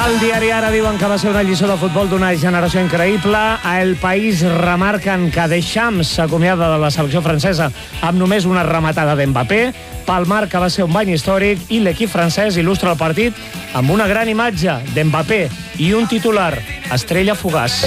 Al diari Ara diuen que va ser una lliçó de futbol d'una generació increïble. A El País remarquen que Deschamps s'acomiada de la selecció francesa amb només una rematada d'Mbappé. Palmar, que va ser un bany històric, i l'equip francès il·lustra el partit amb una gran imatge d'Mbappé i un titular, estrella fugaç.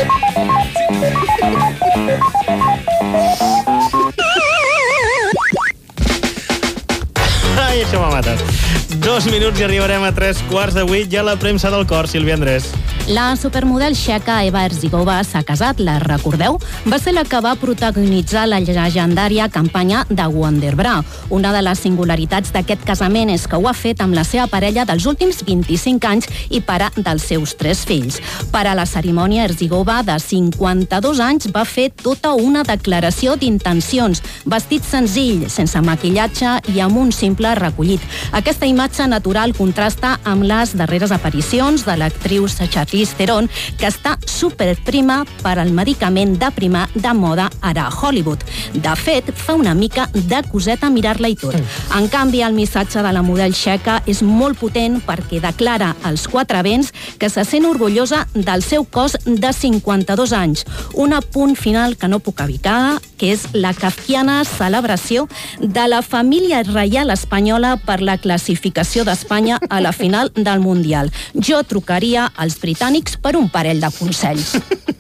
Ai, això m'ha matat. 2 minuts i arribarem a 7:45. Ja la premsa del cor, Sílvia Andrés. La supermodel txeca Eva Herzigova s'ha casat, la recordeu? Va ser la que va protagonitzar la llegendària campanya de Wonderbra. Una de les singularitats d'aquest casament és que ho ha fet amb la seva parella dels últims 25 anys i pare dels seus 3 fills. Per a la cerimònia, Herzigova, de 52 anys, va fer tota una declaració d'intencions, vestit senzill, sense maquillatge i amb un simple recollit. Aquesta imatge natural contrasta amb les darreres aparicions de l'actriu Charlize Theron, que està superprima per al medicament de prima de moda ara a Hollywood. De fet, fa una mica de coseta mirar-la i tot. En canvi, el missatge de la model txeca és molt potent perquè declara als 4 vents que se sent orgullosa del seu cos de 52 anys. Un apunt final que no puc evitar, que és la kafkiana celebració de la família reial espanyola per la classificació d'Espanya a la final del Mundial. Jo trucaria als britànics per un parell de consells.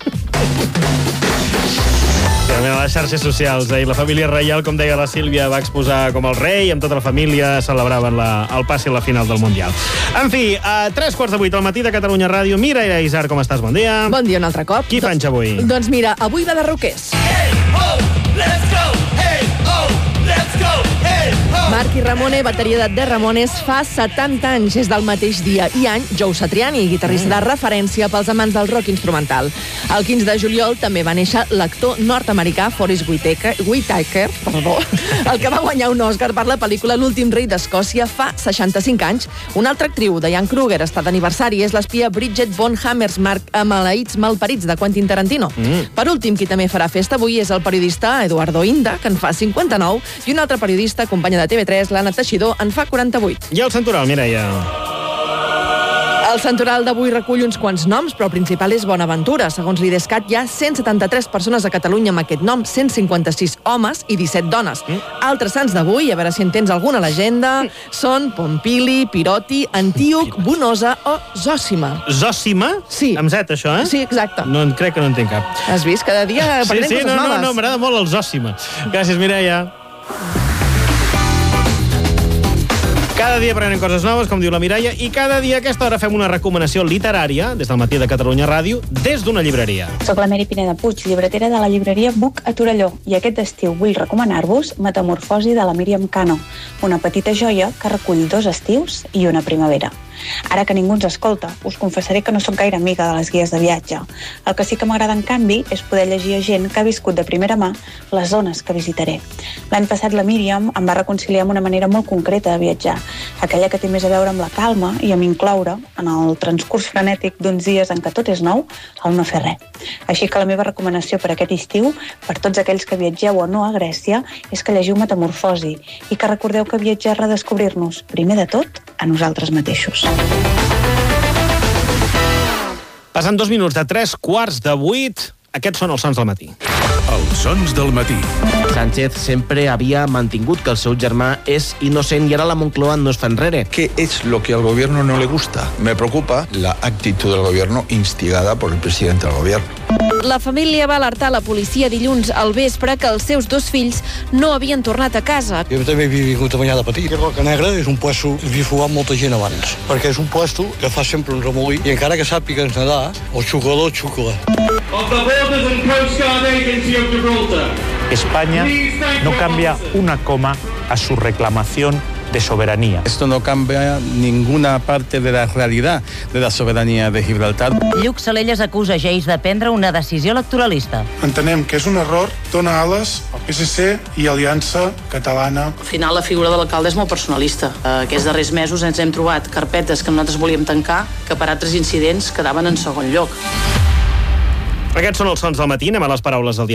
A les xarxes socials, la família reial, com deia la Sílvia, va exposar com el rei, amb tota la família celebraven el pas i la final del Mundial. En fi, a 7:45 al matí de Catalunya Ràdio. Mireia Isart, com estàs? Bon dia. Bon dia un altre cop. Qui panxa avui? Doncs mira, avui va de roquers. Hey, ho, let's go! Hey, ho, let's go! Hey, ho! Marc i Ramone, bateria de The Ramones, fa 70 anys, és del mateix dia i any. Joe Satriani, guitarrista de referència pels amants del rock instrumental. El 15 de juliol també va néixer l'actor nord-americà Forest Whitaker, el que va guanyar un Oscar per la pel·lícula L'últim rei d'Escòcia fa 65 anys. Una altra actriu, Diane Kruger, està d'aniversari, és l'espia Bridget von Hammersmark a Maleïts malparits de Quentin Tarantino. Per últim, qui també farà festa avui és el periodista Eduardo Inda, que en fa 59, i un altre periodista, companya de TV3, l'Anna Teixidor, en fa 48. I el Santoral, Mireia? El Santoral d'avui recull uns quants noms, però el principal és Bonaventura. Segons l'IDESCAT, hi ha 173 persones a Catalunya amb aquest nom, 156 homes i 17 dones. Altres sants d'avui, a veure si en tens alguna a l'agenda, són Pompili, Piroti, Antíoc, Bonosa o Zòsima. Zòsima? Sí. Amb Z, això, eh? Sí, exacte. No, crec que no en tinc cap. Has vist? Cada dia aprenem coses noves. No, m'agrada molt el Zòsima. Gràcies, Mireia. Cada dia aprenem coses noves, com diu la Mireia, i cada dia a aquesta hora fem una recomanació literària, des del matí de Catalunya Ràdio, des d'una llibreria. Soc la Mary Pineda Puig, llibretera de la llibreria Buc a Torelló, i aquest estiu vull recomanar-vos Metamorfosi de la Míriam Cano, una petita joia que recull 2 estius i una primavera. Ara que ningú ens escolta, us confessaré que no sóc gaire amiga de les guies de viatge. El que sí que m'agrada, en canvi, és poder llegir a gent que ha viscut de primera mà les zones que visitaré. L'any passat la Míriam em va reconciliar amb una manera molt concreta de viatjar, aquella que té més a veure amb la calma i amb incloure, en el transcurs frenètic d'uns dies en què tot és nou, el no fer res. Així que la meva recomanació per aquest estiu, per tots aquells que viatgeu o no a Grècia, és que llegiu Metamorfosi i que recordeu que viatjar és redescobrir-nos, primer de tot, a nosaltres mateixos. Passen 2 minuts de 7:45. Aquests són els sons del matí. Els sons del matí. Sánchez sempre havia mantingut que el seu germà és innocent i ara la Moncloa no es fa enrere. ¿Qué es lo que al gobierno no le gusta? Me preocupa la actitud del gobierno instigada por el presidente del gobierno. La família va alertar la policia dilluns al vespre que els seus 2 fills no havien tornat a casa. Jo també he vingut a banyar de petit. Roca Negra és un puesto que havia fugat molta gent abans, perquè és un puesto que fa sempre un remolí i encara que sàpigues nedar, el xucador xucla. España no cambia una coma a su reclamación de soberanía. Esto no cambia ninguna parte de la realidad de la soberanía de Gibraltar. Lluc Salelles acusa Geis de prendre una decisió electoralista. Entenem que és un error, dona ales al PSC i Aliança Catalana. Al final la figura de l'alcalde és molt personalista. Aquests darrers mesos ens hem trobat carpetes que nosaltres volíem tancar que per altres incidents quedaven en segon lloc. Aquests són els sons del matí, anem a les paraules del dia.